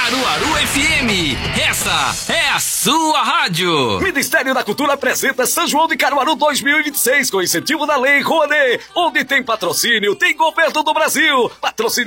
Caruaru FM, essa é a sua rádio. Ministério da Cultura apresenta São João de Caruaru 2026 com incentivo da Lei Rouanet. Onde tem patrocínio, tem governo do Brasil. Patrocínio